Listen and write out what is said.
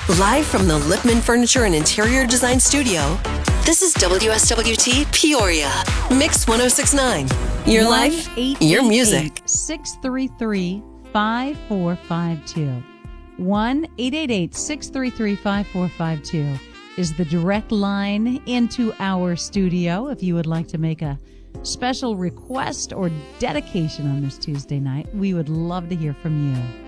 Live from the Lipman Furniture and Interior Design Studio, this is WSWT Peoria. Mix 1069. Your life, your music. 633-5452. 1-888-633-5452 is the direct line into our studio if you would like to make a special request or dedication on this Tuesday night. We would love to hear from you.